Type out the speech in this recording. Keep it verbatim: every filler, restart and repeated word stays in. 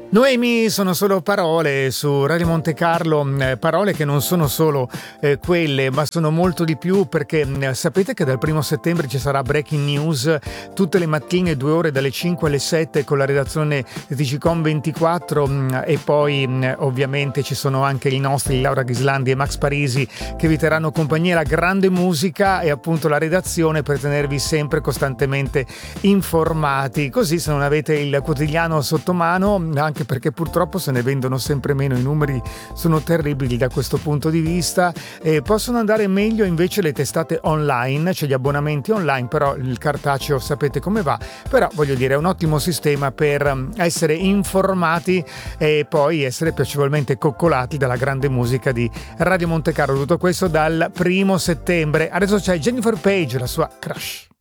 Noemi, sono solo parole su Radio Monte Carlo, eh, parole che non sono solo eh, quelle, ma sono molto di più, perché eh, sapete che dal primo settembre ci sarà Breaking News tutte le mattine, due ore dalle cinque alle sette con la redazione di T G Com ventiquattro, mh, e poi mh, ovviamente ci sono anche i nostri Laura Ghislandi e Max Parisi che vi terranno compagnia, la grande musica e appunto la redazione per tenervi sempre costantemente informati, così se non avete il quotidiano sotto mano, anche perché purtroppo se ne vendono sempre meno, i numeri sono terribili da questo punto di vista, e possono andare meglio invece le testate online, cioè gli abbonamenti online, però il cartaceo sapete come va, però voglio dire è un ottimo sistema per essere informati e poi essere piacevolmente coccolati dalla grande musica di Radio Monte Carlo. Tutto questo dal primo settembre. Adesso c'è Jennifer Page, la sua Crush.